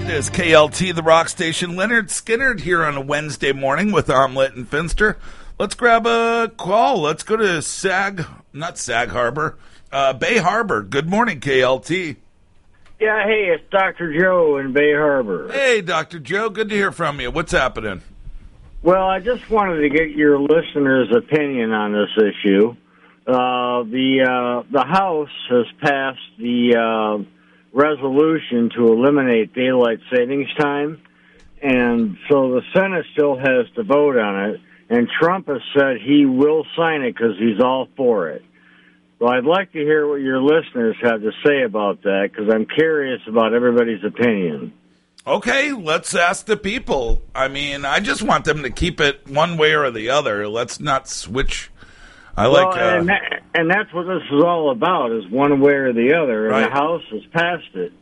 is KLT, the rock station. Leonard Skinnard here on a Wednesday morning with Omelette and Finster. Let's grab a call. Let's go to Bay Harbor. Good morning, KLT. Yeah, hey, it's Dr. Joe in Bay Harbor. Hey, Dr. Joe. Good to hear from you. What's happening? Well, I just wanted to get your listeners' opinion on this issue. The House has passed the resolution to eliminate daylight savings time, and so the Senate still has to vote on it, and Trump has said he will sign it because he's all for it. Well, I'd like to hear what your listeners have to say about that, because I'm curious about everybody's opinion. Okay, let's ask the people. I mean, I just want them to keep it one way or the other. Let's not switch. And that's what this is all about, is one way or the other. And right. The House has passed it.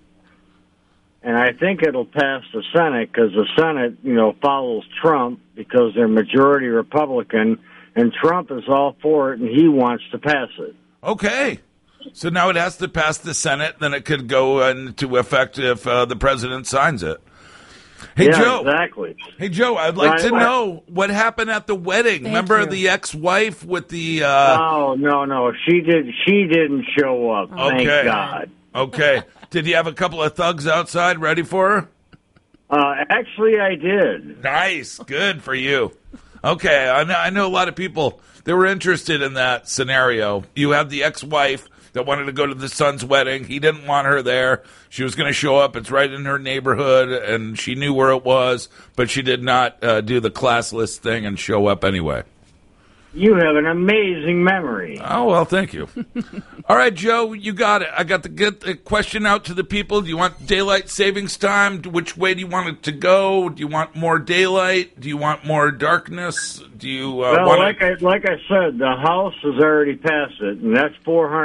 And I think it'll pass the Senate, because the Senate, follows Trump because they're majority Republican, and Trump is all for it, and he wants to pass it. Okay. So now it has to pass the Senate, then it could go into effect if the president signs it. Hey, yeah, Joe. Exactly. Hey, Joe, I'd like to know what happened at the wedding. Remember the ex-wife with the... Oh, no. She didn't show up, thank God. Okay. Did you have a couple of thugs outside ready for her? Actually, I did. Nice. Good for you. Okay. I know a lot of people that were interested in that scenario. You have the ex-wife that wanted to go to the son's wedding. He didn't want her there. She was going to show up. It's right in her neighborhood, and she knew where it was, but she did not do the classless thing and show up anyway. You have an amazing memory. Oh, well, thank you. All right, Joe, you got it. I got to get the question out to the people. Do you want daylight savings time? Which way do you want it to go? Do you want more daylight? Do you want more darkness? Do you like I said, the House has already passed it, and that's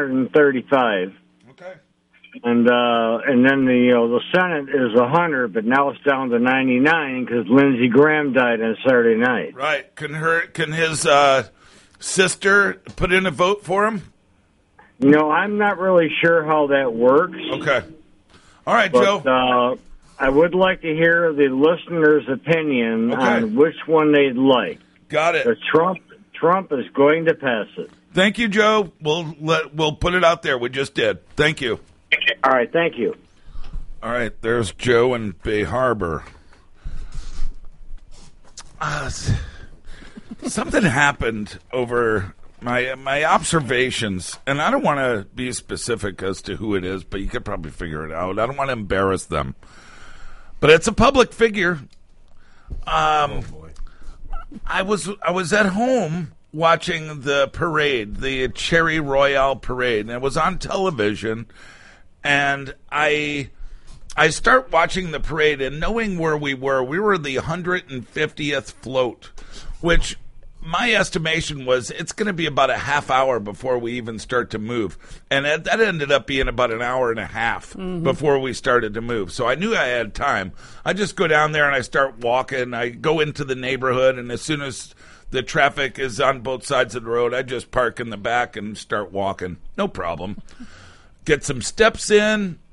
435. Okay. And then the Senate is 100, but now it's down to 99 because Lindsey Graham died on Saturday night. Right. Can his sister put in a vote for him? I'm not really sure how that works. Okay. All right, but, Joe. I would like to hear the listeners' opinion on which one they'd like. Got it. But Trump is going to pass it. Thank you, Joe. We'll put it out there. We just did. Thank you. All right, thank you. All right, there's Joe in Bay Harbor. Something happened over my observations, and I don't want to be specific as to who it is, but you could probably figure it out. I don't want to embarrass them. But it's a public figure. Oh, boy. I was at home watching the parade, the Cherry Royale parade, and it was on television. And I start watching the parade, and knowing where we were the 150th float, which my estimation was it's going to be about a half hour before we even start to move. And that ended up being about an hour and a half before we started to move. So I knew I had time. I just go down there and I start walking. I go into the neighborhood, and as soon as the traffic is on both sides of the road, I just park in the back and start walking. No problem. Get some steps in,